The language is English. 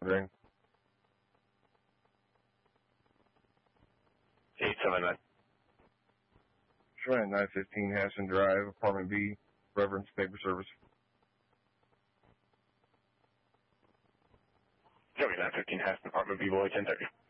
Ring. 879. Sure, 915 Hassan Drive, Apartment B, Reverend's Paper Service. Joey, 915 Hassan, Apartment B, Boy, 1030.